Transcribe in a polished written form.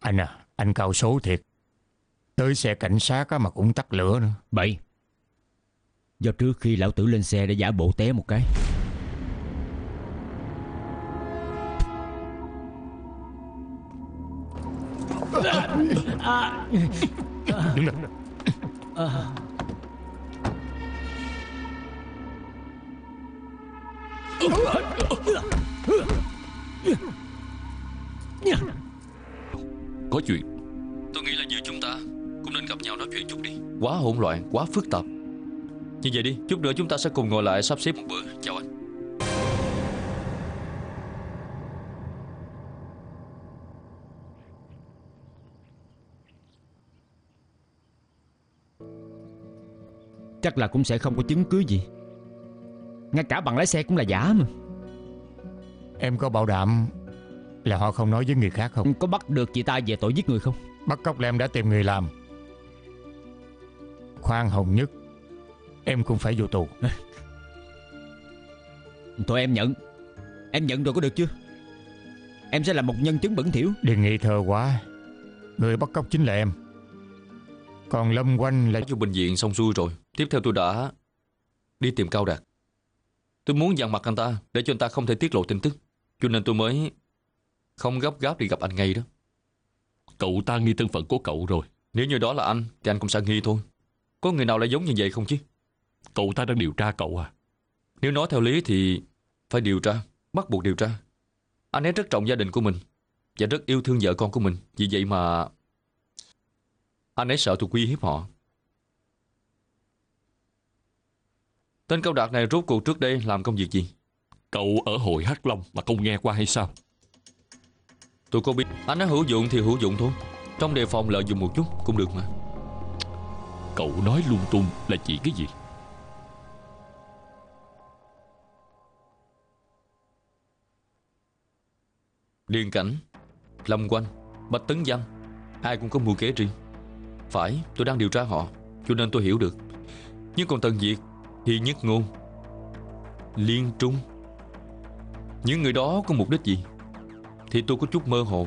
Anh à, anh cao số thiệt. Tới xe cảnh sát á mà cũng tắt lửa nữa. Bậy. Do trước khi lão tử lên xe đã giả bộ té một cái. Đứng lên. Có chuyện. Tôi nghĩ là giữa chúng ta cũng nên gặp nhau nói chuyện chút đi. Quá hỗn loạn, quá phức tạp. Như vậy đi, chút nữa chúng ta sẽ cùng ngồi lại sắp xếp một bữa. Chào anh. Chắc là cũng sẽ không có chứng cứ gì. Ngay cả bằng lái xe cũng là giả mà. Em có bảo đảm là họ không nói với người khác không? Có bắt được chị ta về tội giết người không? Bắt cóc là em đã tìm người làm. Khoan hồng nhất, em cũng phải vô tù. Thôi em nhận. Em nhận rồi có được chưa? Em sẽ là một nhân chứng bẩn thỉu. Đừng nghi thơ quá. Người bắt cóc chính là em. Còn Lâm Quanh là... Vô bệnh viện xong xuôi rồi. Tiếp theo tôi đã đi tìm Cao Đạt. Tôi muốn dằn mặt anh ta để cho anh ta không thể tiết lộ tin tức. Cho nên tôi mới không gấp gáp đi gặp anh ngay đó. Cậu ta nghi thân phận của cậu rồi. Nếu như đó là anh thì anh cũng sẽ nghi thôi. Có người nào lại giống như vậy không chứ? Cậu ta đang điều tra cậu à? Nếu nói theo lý thì phải điều tra, bắt buộc điều tra. Anh ấy rất trọng gia đình của mình và rất yêu thương vợ con của mình. Vì vậy mà anh ấy sợ tôi uy hiếp họ. Tên Cao Đạt này rốt cuộc trước đây làm công việc gì? Cậu ở hội Hắc Long mà không nghe qua hay sao? Tôi có biết. Anh ấy hữu dụng thì hữu dụng thôi. Trong đề phòng lợi dụng một chút cũng được mà. Cậu nói lung tung là chỉ cái gì? Điền Cảnh, Lâm Quanh, Bạch Tấn Văn, ai cũng có mưu kế riêng. Phải, tôi đang điều tra họ, cho nên tôi hiểu được. Nhưng còn Tần Việt, Hi Nhất Ngôn, Liên Trung, những người đó có mục đích gì thì tôi có chút mơ hồ.